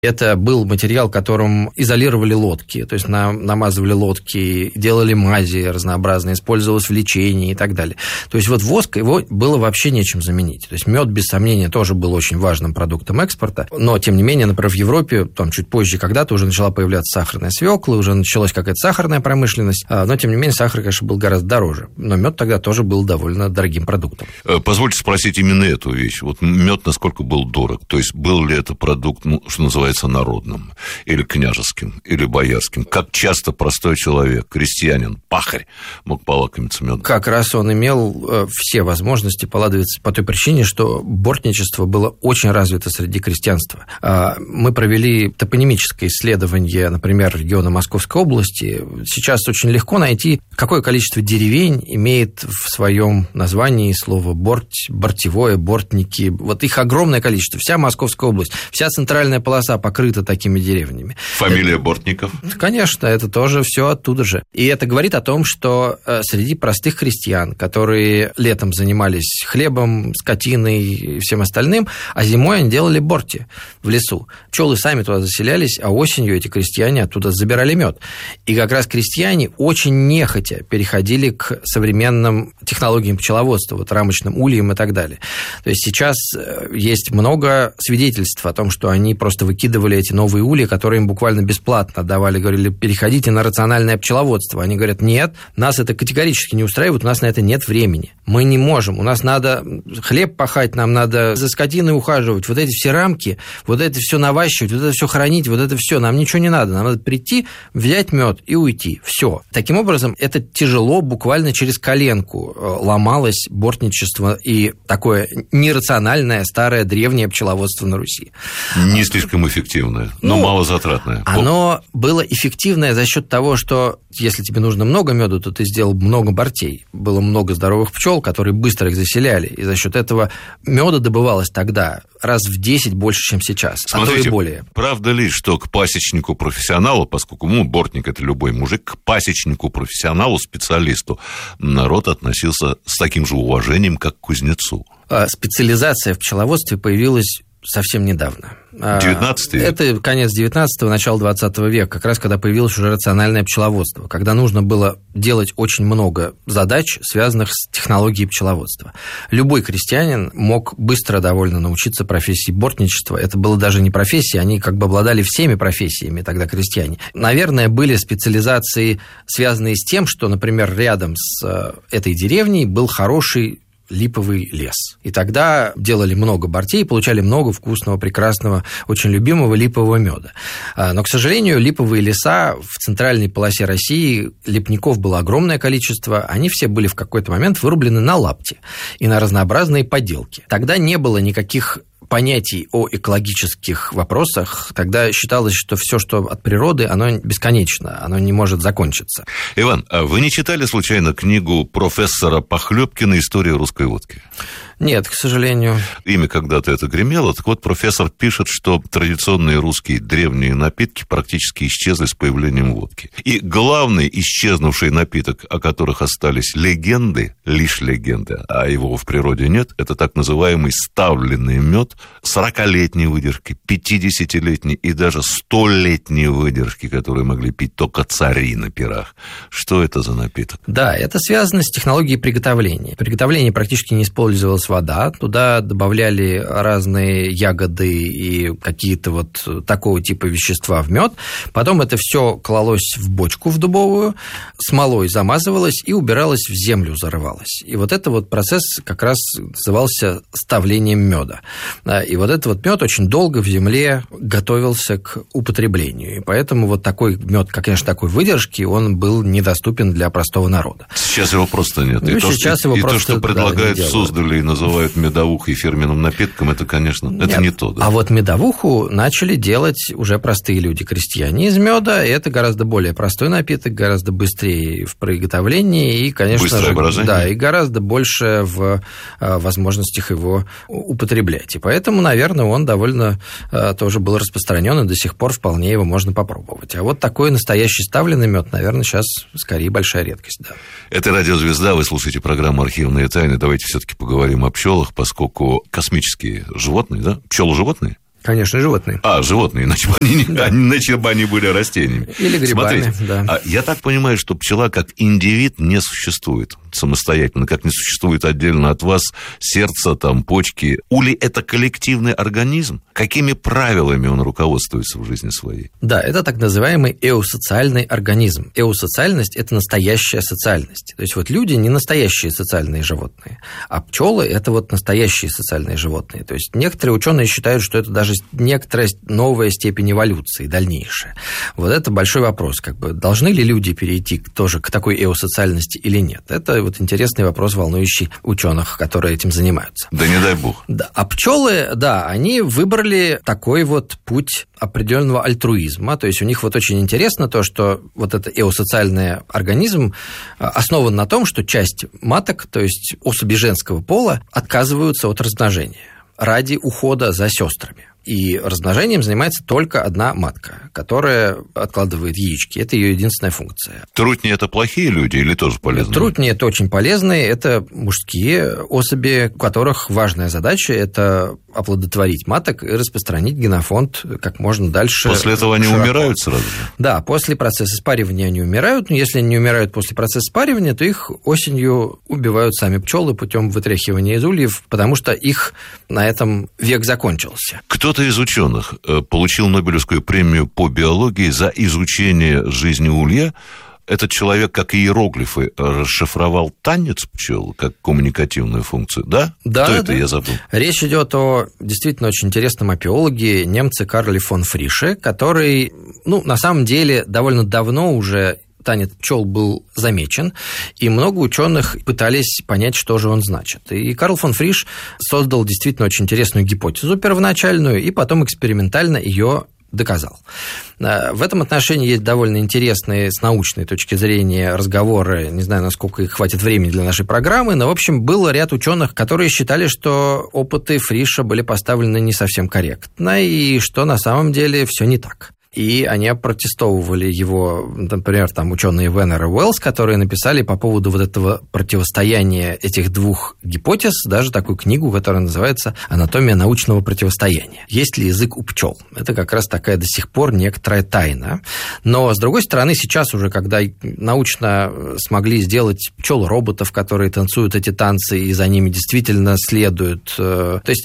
Это был материал, которым изолировали лодки, то есть намазывали лодки, делали мази разнообразные, использовалось в лечении и так далее. То есть вот воск, его было вообще нечем заменить. То есть мед, без сомнения, тоже был очень важным продуктом экспорта, но, тем не менее, например, в Европе, там, чуть позже когда-то уже начала появляться сахарная свекла, уже началась какая-то сахарная промышленность, но, тем не менее, сахар, конечно, был гораздо дороже. Но мед тогда тоже был довольно дорогим продуктом. Позвольте спросить именно эту вещь. Вот мед насколько был дорог? То есть был ли это продукт, что называется, народным, или княжеским, или боярским? Как часто простой человек, крестьянин, пахарь мог полакомиться медом? Как раз он имел все возможности поладовиться по той причине, что бортничество было очень развито среди крестьянства. Мы провели топонимическое исследование, например, региона Московской области. Сейчас очень легко найти, какое количество деревень имеет в своем названии слово «борть», «бортевое», «бортники». Вот их огромное количество. Вся Московская область, вся центральная полоса покрыта такими деревнями. Фамилия Бортников? Конечно, это тоже все оттуда же. И это говорит о том, что среди простых крестьян, которые летом занимались хлебом, скотиной и всем остальным, а зимой они делали борти в лесу. Пчелы сами туда заселялись, а осенью эти крестьяне оттуда забирали мед. И как раз крестьяне очень нехотя переходили к современным технологиям пчеловодства, вот рамочным ульям и так далее. То есть сейчас есть много свидетельств о том, что они просто выкидывали эти новые ульи, которые им буквально бесплатно давали, говорили, переходите на рациональное пчеловодство. Они говорят, нет, нас это категорически не устраивает, у нас на это нет времени. Мы не можем, у нас надо хлеб пахать, нам надо за скотиной ухаживать, вот эти все рамки, вот это все наващивать, вот это все хранить, вот это все, нам ничего не надо, нам надо прийти, взять мед и уйти, все. Таким образом, это тяжело, буквально через коленку ломалось бортничество и такое нерациональное, старое, древнее пчеловодство на Руси. Не слишком эффективное, но малозатратное. Оно было эффективное за счет того, что если тебе нужно много меда, то ты сделал много бортей. Было много здоровых пчел, которые быстро их заселяли. И за счет этого меда добывалось тогда раз в 10 больше, чем сейчас. Смотрите, а то и более. Правда ли, что к пасечнику-профессионалу, поскольку бортник – это любой мужик, к пасечнику-профессионалу, специалисту, народ относился с таким же уважением, как к кузнецу? Специализация в пчеловодстве появилась совсем недавно. 19 век? Это конец 19-го, начало 20 века, как раз когда появилось уже рациональное пчеловодство, когда нужно было делать очень много задач, связанных с технологией пчеловодства. Любой крестьянин мог быстро довольно научиться профессии бортничества. Это было даже не профессия, они как бы обладали всеми профессиями тогда крестьяне. Наверное, были специализации, связанные с тем, что, например, рядом с этой деревней был хороший липовый лес. И тогда делали много бортей, получали много вкусного, прекрасного, очень любимого липового меда. Но, к сожалению, липовые леса в центральной полосе России, липников было огромное количество, они все были в какой-то момент вырублены на лапти и на разнообразные поделки. Тогда не было никаких понятий о экологических вопросах, тогда считалось, что все, что от природы, оно бесконечно, оно не может закончиться. Иван, а вы не читали случайно книгу профессора Похлёбкина «История русской водки»? Нет, к сожалению. Имя когда-то это гремело. Так вот, профессор пишет, что традиционные русские древние напитки практически исчезли с появлением водки. И главный исчезнувший напиток, о которых остались легенды, лишь легенды, а его в природе нет, это так называемый ставленный мед 40-летней выдержки, 50-летней и даже 100-летней выдержки, которые могли пить только цари на пирах. Что это за напиток? Да, это связано с технологией приготовления. При приготовлении практически не использовалась вода, туда добавляли разные ягоды и какие-то вот такого типа вещества в мед. Потом это все клалось в бочку в дубовую, смолой замазывалось и убиралось в землю, зарывалось. И вот это вот процесс как раз назывался ставлением меда. И вот этот вот мед очень долго в земле готовился к употреблению. И поэтому вот такой мед, конечно, такой выдержки, он был недоступен для простого народа. Сейчас его просто нет. Ну, сейчас его просто, то, что предлагают в Суздале и называют медовухой фирменным напитком, это, конечно, это не то. Да? А вот медовуху начали делать уже простые люди, крестьяне из меда, и это гораздо более простой напиток, гораздо быстрее в приготовлении и, конечно же, да, и гораздо больше в возможностях его употреблять. И поэтому, наверное, он довольно тоже был распространен, и до сих пор вполне его можно попробовать. А вот такой настоящий ставленный мед, наверное, сейчас скорее большая редкость. Да. Это «Радиозвезда», вы слушаете программу «Архивные тайны». Давайте все-таки поговорим о пчелах, поскольку космические животные, да? Пчелы животные? Конечно, животные. Животные, иначе бы они были растениями. Или грибами. Смотрите, да. Я так понимаю, что пчела как индивид не существует самостоятельно, как не существует отдельно от вас сердце, там, почки. Улей – это коллективный организм? Какими правилами он руководствуется в жизни своей? Да, это так называемый эусоциальный организм. Эусоциальность – это настоящая социальность. То есть вот люди не настоящие социальные животные, а пчелы – это вот настоящие социальные животные. То есть некоторые ученые считают, что это даже некоторая новая степень эволюции, дальнейшая. Вот это большой вопрос. Должны ли люди перейти тоже к такой эусоциальности или нет? Это вот интересный вопрос, волнующий ученых, которые этим занимаются. Да не дай бог. Да. А пчелы, да, они выбрали такой вот путь определенного альтруизма. То есть у них вот очень интересно то, что вот этот эусоциальный организм основан на том, что часть маток, то есть особи женского пола, отказываются от размножения ради ухода за сестрами. И размножением занимается только одна матка, которая откладывает яички. Это ее единственная функция. Трутни – это плохие люди или тоже полезные? Трутни – это очень полезные. Это мужские особи, у которых важная задача – это оплодотворить маток и распространить генофонд как можно дальше. После этого они умирают сразу же? Да, после процесса спаривания они умирают. Но если они не умирают после процесса спаривания, то их осенью убивают сами пчелы путем вытряхивания из ульев, потому что их на этом век закончился. Кто-то из ученых получил Нобелевскую премию по биологии за изучение жизни улья. Этот человек, как иероглифы, расшифровал танец пчел как коммуникативную функцию, да? Да. Кто это, я забыл? Речь идет о действительно очень интересном апиологе, немце Карле фон Фрише, который, на самом деле, довольно давно уже танец пчел был замечен, и много ученых пытались понять, что же он значит. И Карл фон Фриш создал действительно очень интересную гипотезу первоначальную, и потом экспериментально ее доказал. В этом отношении есть довольно интересные с научной точки зрения разговоры, не знаю, насколько их хватит времени для нашей программы, но, в общем, был ряд ученых, которые считали, что опыты Фриша были поставлены не совсем корректно, и что на самом деле все не так. И они опротестовывали его, например, там ученые Веннер и Уэллс, которые написали по поводу вот этого противостояния этих двух гипотез даже такую книгу, которая называется «Анатомия научного противостояния». Есть ли язык у пчел? Это как раз такая до сих пор некоторая тайна. Но, с другой стороны, сейчас уже, когда научно смогли сделать пчел-роботов, которые танцуют эти танцы, и за ними действительно следуют, то есть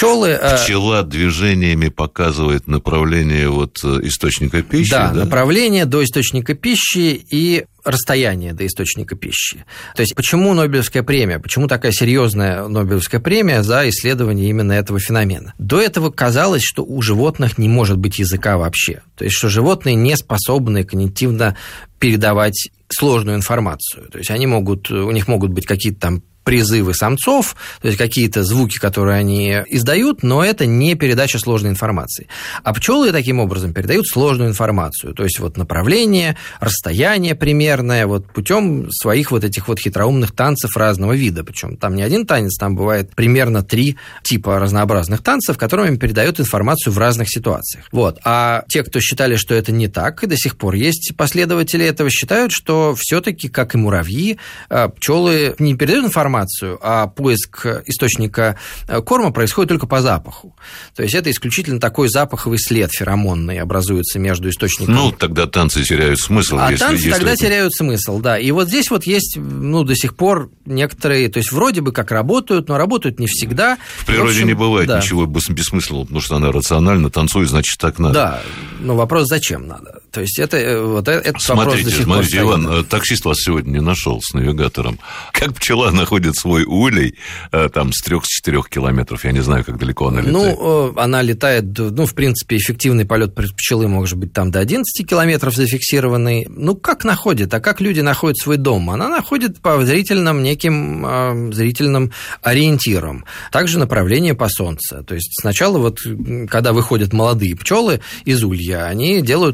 Пчела движениями показывает направление источника пищи, да? Направление до источника пищи и расстояние до источника пищи. То есть почему Нобелевская премия? Почему такая серьезная Нобелевская премия за исследование именно этого феномена? До этого казалось, что у животных не может быть языка вообще. То есть что животные не способны когнитивно передавать сложную информацию. То есть у них могут быть какие-то там призывы самцов, то есть какие-то звуки, которые они издают, но это не передача сложной информации. А пчелы таким образом передают сложную информацию, то есть направление, расстояние примерное, путем своих этих хитроумных танцев разного вида. Причем там не один танец, там бывает примерно 3 типа разнообразных танцев, которыми передают информацию в разных ситуациях. А те, кто считали, что это не так, и до сих пор есть последователи этого, считают, что все-таки, как и муравьи, пчелы не передают информацию, а поиск источника корма происходит только по запаху. То есть это исключительно такой запаховый след феромонный образуется между источником. Тогда танцы теряют смысл. Танцы тогда теряют смысл, да. И здесь есть, до сих пор некоторые, то есть вроде бы как работают, но работают не всегда. В природе не бывает ничего бессмысленного, потому что она рационально танцует, значит, так надо. Да, но вопрос, зачем надо? То есть это вопрос до сих пор стоит. Иван, таксист вас сегодня не нашел с навигатором. Как пчела находит свой улей там с 3-4 километров? Я не знаю, как далеко она летает. Она летает, в принципе, эффективный полет пчелы может быть там до 11 километров зафиксированный. Как находит? А как люди находят свой дом? Она находит по неким зрительным ориентирам. Также направление по солнцу. То есть сначала когда выходят молодые пчелы из улья, они делают так называемый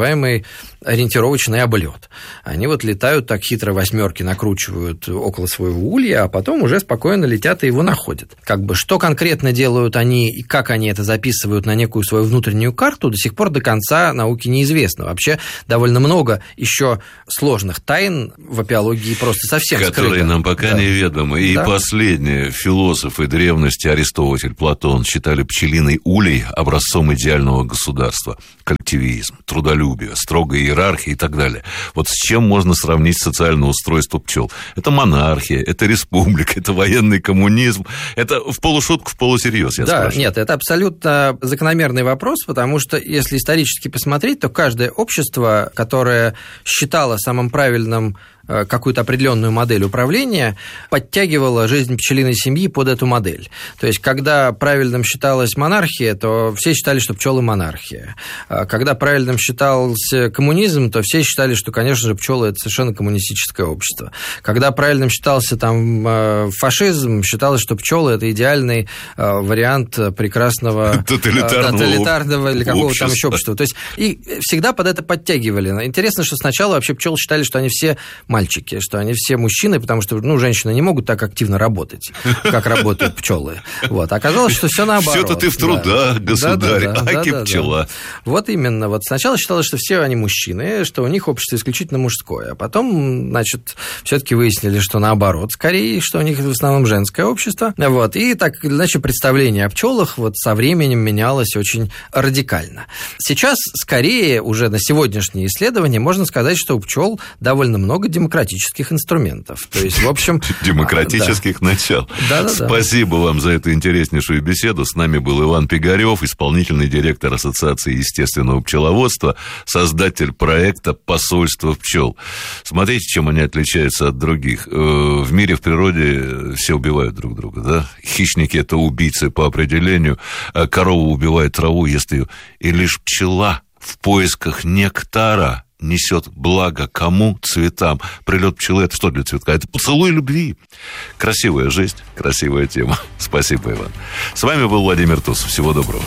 называемый ориентировочный облет. Они вот летают так хитро, восьмерки накручивают около своего улья, а потом уже спокойно летят и его находят. Как бы что конкретно делают они и как они это записывают на некую свою внутреннюю карту, до сих пор до конца науки неизвестно. Вообще довольно много еще сложных тайн в апиологии просто совсем скрыто. Которые нам пока неведомы. И последние философы древности Аристотель, Платон считали пчелиный улей образцом идеального государства. Коллективизм, трудолюбие, строгая иерархия и так далее. Вот с чем можно сравнить социальное устройство пчел? Это монархия, это республика, это военный коммунизм. Это в полушутку, в полусерьез, я спрашиваю. Нет, это абсолютно закономерный вопрос, потому что если исторически посмотреть, то каждое общество, которое считало самым правильным какую-то определенную модель управления, подтягивала жизнь пчелиной семьи под эту модель. То есть, когда правильным считалась монархия, то все считали, что пчелы монархия. Когда правильным считался коммунизм, то все считали, что, конечно же, пчелы это совершенно коммунистическое общество. Когда правильным считался там фашизм, считалось, что пчелы это идеальный вариант прекрасного тоталитарного или какого-то там еще общества. То есть, и всегда под это подтягивали. Интересно, что сначала вообще пчелы считали, что они все мальчики, что они все мужчины, потому что, женщины не могут так активно работать, как работают пчелы. Вот. Оказалось, что все наоборот. Все-то ты в трудах, государь, аки пчела. Вот именно. Вот сначала считалось, что все они мужчины, что у них общество исключительно мужское. А потом, значит, все-таки выяснили, что наоборот, скорее, что у них в основном женское общество. Вот. И так или иначе представление о пчелах вот со временем менялось очень радикально. Сейчас, скорее, уже на сегодняшние исследования можно сказать, что у пчел довольно много демократических инструментов. То есть, в общем... Демократических начал. Спасибо вам за эту интереснейшую беседу. С нами был Иван Пигарев, исполнительный директор Ассоциации естественного пчеловодства, создатель проекта «Посольство пчел». Смотрите, чем они отличаются от других. В мире, в природе все убивают друг друга, да? Хищники – это убийцы по определению. Корова убивает траву, ест ее. И лишь пчела в поисках нектара несет благо кому? Цветам. Прилет пчелы – это что для цветка? Это поцелуй любви. Красивая жизнь, красивая тема. Спасибо, Иван. С вами был Владимир Тусов. Всего доброго.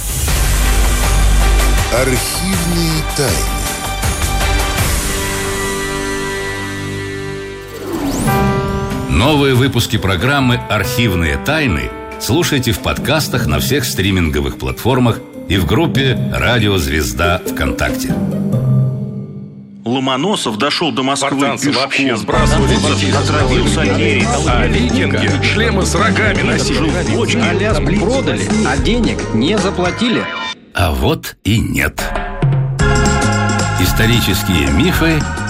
Архивные тайны. Новые выпуски программы «Архивные тайны» слушайте в подкастах на всех стриминговых платформах и в группе «Радио Звезда» ВКонтакте. Ломоносов дошел до Москвы пешком. Вообще сбрасывали детей. Отравил Сальери. А викинги шлемы с рогами носили. Аляску продали, а денег не заплатили. А вот и нет. Исторические мифы